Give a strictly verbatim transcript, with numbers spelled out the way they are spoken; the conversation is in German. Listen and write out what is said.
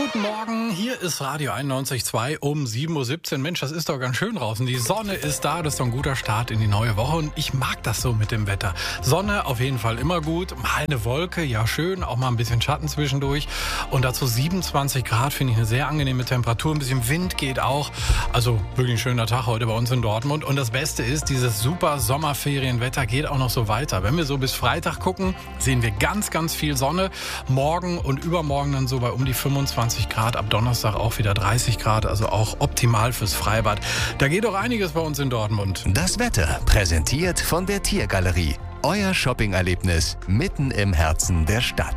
Guten Morgen, hier ist Radio einundneunzig Komma zwei um sieben Uhr siebzehn. Mensch, das ist doch ganz schön draußen. Die Sonne ist da, das ist doch ein guter Start in die neue Woche und ich mag das so mit dem Wetter. Sonne auf jeden Fall immer gut, mal eine Wolke, ja schön, auch mal ein bisschen Schatten zwischendurch und dazu siebenundzwanzig Grad, finde ich eine sehr angenehme Temperatur. Ein bisschen Wind geht auch, also wirklich ein schöner Tag heute bei uns in Dortmund und das Beste ist, dieses super Sommerferienwetter geht auch noch so weiter. Wenn wir so bis Freitag gucken, sehen wir ganz, ganz viel Sonne. Morgen und übermorgen dann so bei um die fünfundzwanzig Grad, ab Donnerstag auch wieder dreißig Grad, also auch optimal fürs Freibad. Da geht doch einiges bei uns in Dortmund. Das Wetter präsentiert von der Tiergalerie. Euer Shoppingerlebnis mitten im Herzen der Stadt.